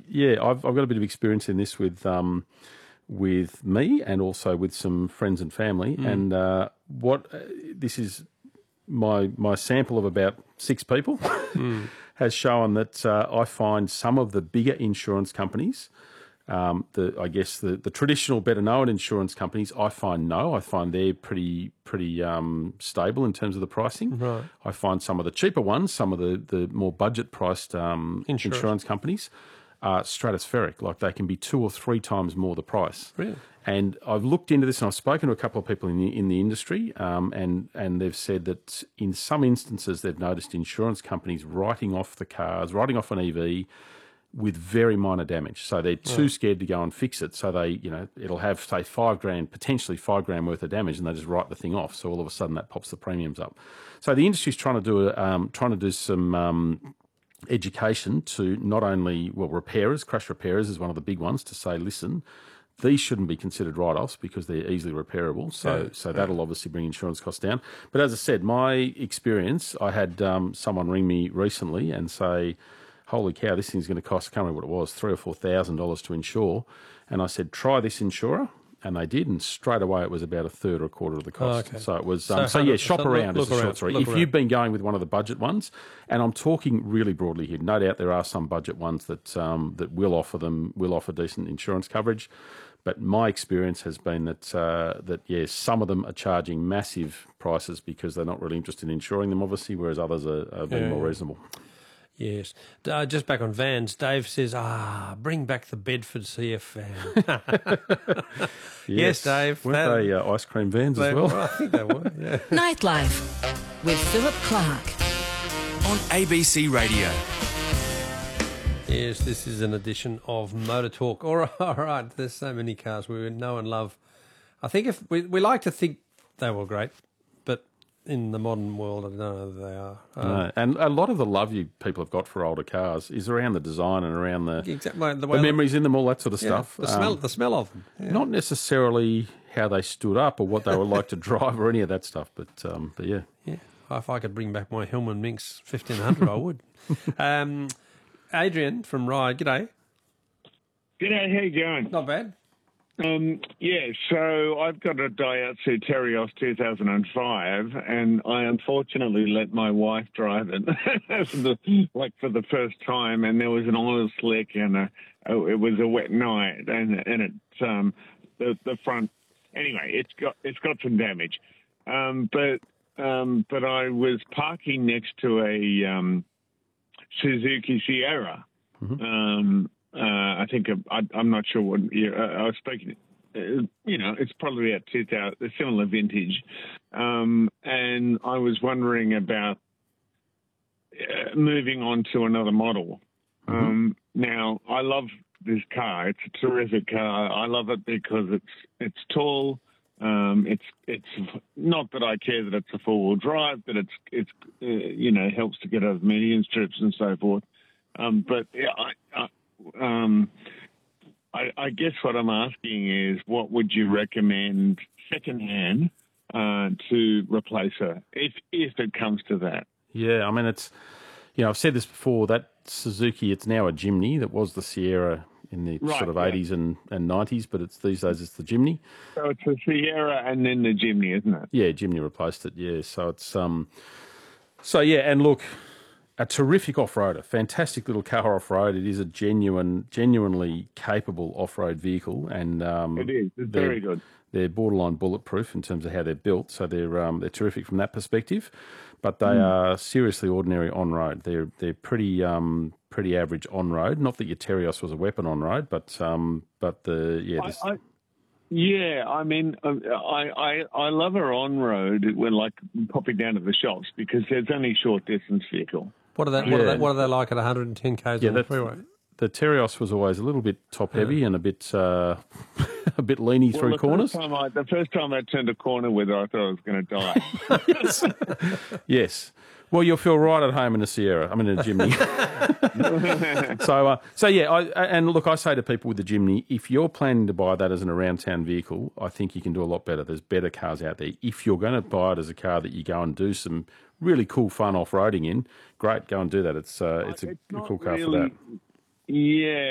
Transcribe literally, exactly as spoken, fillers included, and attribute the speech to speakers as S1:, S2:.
S1: yeah, I've, I've got a bit of experience in this with um, with me and also with some friends and family. Mm. And uh, what uh, this is my my sample of about six people mm. has shown that uh, I find some of the bigger insurance companies. Um, the I guess the, the traditional, better known insurance companies, I find no. I find they're pretty pretty um, stable in terms of the pricing.
S2: Right.
S1: I find some of the cheaper ones, some of the, the more budget priced um, insurance. insurance companies, are stratospheric. Like they can be two or three times more the price.
S2: Really?
S1: And I've looked into this, and I've spoken to a couple of people in the in the industry, um, and and they've said that in some instances they've noticed insurance companies writing off the cars, writing off an E V. With very minor damage. So they're too yeah. scared to go and fix it. So they, you know, it'll have, say, five grand, potentially five grand worth of damage, and they just write the thing off. So all of a sudden that pops the premiums up. So the industry's trying to do, a, um, trying to do some um, education to not only, well, repairers, crash repairers is one of the big ones, to say, listen, these shouldn't be considered write-offs because they're easily repairable. So yeah. so that'll obviously bring insurance costs down. But as I said, my experience, I had um, someone ring me recently and say, holy cow, this thing's going to cost, I can't remember what it was, three or four thousand dollars to insure. And I said, try this insurer. And they did, and straight away it was about a third or a quarter of the cost. Oh, okay. So it was, um, so, so yeah, shop so around is the short story. If around. You've been going with one of the budget ones, and I'm talking really broadly here, no doubt there are some budget ones that um, that will offer them, will offer decent insurance coverage. But my experience has been that, uh, that yes, some of them are charging massive prices because they're not really interested in insuring them, obviously, whereas others are, are being yeah. more reasonable.
S2: Yes. Uh, just back on vans, Dave says, ah, bring back the Bedford C F van. yes. yes, Dave.
S1: Weren't that, they uh, ice cream vans they, as well?
S2: well? I think they were, yeah.
S3: Nightlife with Philip Clark.
S4: On A B C Radio.
S2: Yes, this is an edition of Motor Talk. All right, all right. There's so many cars we know and love. I think if we, we like to think they were great, but in the modern world, I don't know that they are. Um,
S1: no. And a lot of the love you people have got for older cars is around the design and around the,
S2: exactly, the,
S1: the memories in them, all that sort of
S2: yeah,
S1: stuff.
S2: The smell, um, the smell of them.
S1: Yeah. Not necessarily how they stood up or what they were like to drive or any of that stuff, but um, but yeah.
S2: Yeah. If I could bring back my Hillman Minx fifteen hundred, I would. Um, Adrian from Ride, g'day.
S5: G'day, how you going?
S2: Not bad.
S5: Um, yeah, so I've got a Daihatsu Terios two thousand five, and I unfortunately let my wife drive it, for the, like for the first time, and there was an oil slick, and a, oh, it was a wet night, and and it um, the the front. Anyway, it's got it's got some damage, um, but um, but I was parking next to a um, Suzuki Sierra. Mm-hmm. Um, Uh, I think I, I'm not sure what year. Uh, I was speaking. Uh, you know, it's probably about two thousand, a similar vintage, um, and I was wondering about uh, moving on to another model. Mm-hmm. Um, now, I love this car. It's a terrific car. I love it because it's it's tall. Um, it's it's not that I care that it's a four wheel drive, but it's it's uh, you know helps to get over median strips and so forth. Um, but yeah, I. I Um, I, I guess what I'm asking is, what would you recommend secondhand uh, to replace her, if if it comes to that?
S1: Yeah, I mean, it's, you know, I've said this before, that Suzuki, it's now a Jimny. That was the Sierra in the right, sort of yeah. eighties and, and nineties, but it's these days it's the Jimny.
S5: So it's the Sierra and then the Jimny, isn't it?
S1: Yeah, Jimny replaced it, yeah. So it's, um, so yeah, and look, a terrific off-roader, fantastic little car off-road. It is a genuine, genuinely capable off-road vehicle, and um,
S5: it is. It's very good.
S1: They're borderline bulletproof in terms of how they're built, so they're um, they're terrific from that perspective. But they mm. are seriously ordinary on-road. They're they're pretty um, pretty average on-road. Not that your Terios was a weapon on-road, but um, but the yeah. This,
S5: I, I, Yeah, I mean, I, I I love her on road when like popping down to the shops because there's only short distance vehicle.
S2: What are they?
S1: Yeah.
S2: What, are they what are they like at one hundred ten k's
S1: yeah,
S2: on the freeway?
S1: The Terios was always a little bit top heavy yeah. and a bit uh, a bit leany
S5: well,
S1: through
S5: the
S1: corners.
S5: First time I, the first time I turned a corner with her, I thought I was going to die.
S1: yes. yes. Well, you'll feel right at home in a Sierra. I mean, in a Jimny. so, uh, so yeah, I, and look, I say to people with the Jimny, if you're planning to buy that as an around-town vehicle, I think you can do a lot better. There's better cars out there. If you're going to buy it as a car that you go and do some really cool, fun off-roading in, great, go and do that. It's uh, it's a,
S5: it's
S1: a cool car
S5: really,
S1: for that.
S5: Yeah.